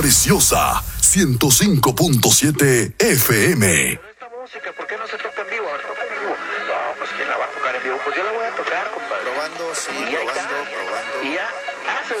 preciosa, 105.7 FM. Esta música, ¿por qué no se toca en vivo? A ver, toca en vivo. No, pues ¿quién la va a tocar en vivo? Pues yo la voy a tocar, compadre. Probando, sí, Y ahí está. probando. Y ya,